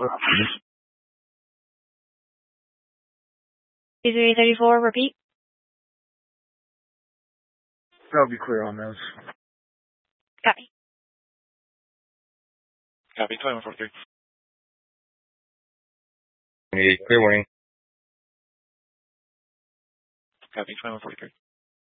$2334, repeat. That'll be clear on those. Copy. Copy, 2143. Clear warning. Copy, 2143.